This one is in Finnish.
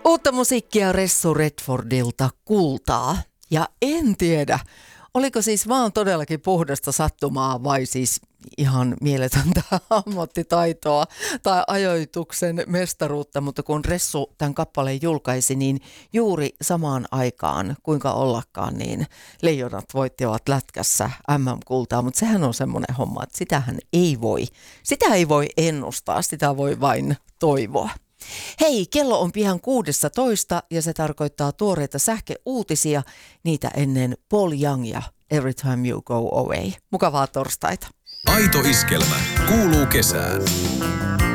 Uutta musiikkia Ressu Redfordilta Kultaa. Ja en tiedä, oliko siis vaan todellakin puhdasta sattumaa vai siis ihan mieletöntä ammattitaitoa tai ajoituksen mestaruutta, mutta kun Ressu tämän kappaleen julkaisi, niin juuri samaan aikaan, kuinka ollakaan, niin Leijonat voittivat lätkässä MM-kultaa, mutta sehän on semmoinen homma, että sitä ei voi ennustaa, sitä voi vain toivoa. Hei, kello on pian 16 ja se tarkoittaa tuoreita sähköuutisia, niitä ennen Paul Young ja Every Time You Go Away. Mukavaa torstaita. Aito iskelmä kuuluu kesään.